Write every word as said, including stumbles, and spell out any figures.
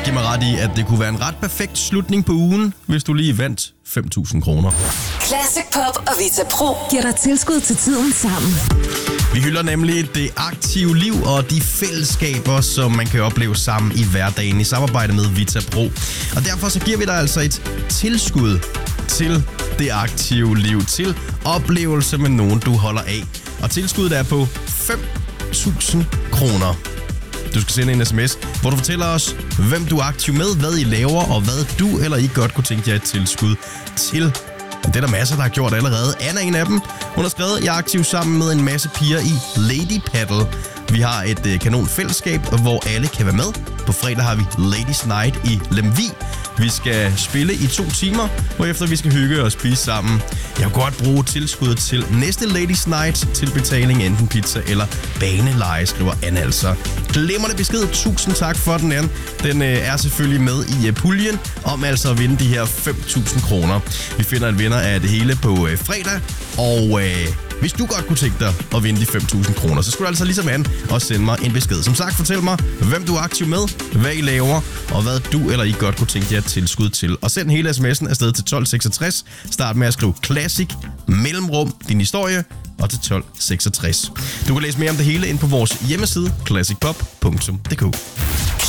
giver mig ret i, at det kunne være en ret perfekt slutning på ugen, hvis du lige vandt fem tusind kroner. Classic Pop og Vita Pro giver dig tilskud til tiden sammen. Vi hylder nemlig det aktive liv og de fællesskaber, som man kan opleve sammen i hverdagen i samarbejde med Vita Pro. Og derfor så giver vi dig altså et tilskud til det aktive liv, til oplevelse med nogen, du holder af. Og tilskuddet er på fem tusind kroner. Du skal sende en sms, hvor du fortæller os, hvem du er aktiv med, hvad I laver, og hvad du eller I godt kunne tænke jer et tilskud til. Det er der masser, der har gjort allerede. Anna er en af dem. Hun har skrevet, jeg er aktiv sammen med en masse piger i Lady Paddle. Vi har et øh, kanon fællesskab, hvor alle kan være med. På fredag har vi Ladies Night i Lemvig. Vi skal spille i to timer, hvorefter vi skal hygge og spise sammen. Jeg vil godt bruge tilskuddet til næste Ladies Night til betaling, enten pizza eller baneleje, skriver Anna altså. Glimrende besked. Tusind tak for den, Anne. Den øh, er selvfølgelig med i øh, puljen om altså at vinde de her fem tusind kroner. Vi finder en vinder af det hele på øh, fredag, og øh, hvis du godt kunne tænke dig at vinde de fem tusind kroner, så skulle du altså ligesom Anne også sende mig en besked. Som sagt, fortæl mig, hvem du er aktiv med, hvad I laver, og hvad du eller I godt kunne tænke jer et tilskud til. Og send hele sms'en afsted til tolv seksogtres. Start med at skrive Classic, mellemrum, din historie, og til tolv seksogtres. Du kan læse mere om det hele ind på vores hjemmeside, classic pop punktum d k.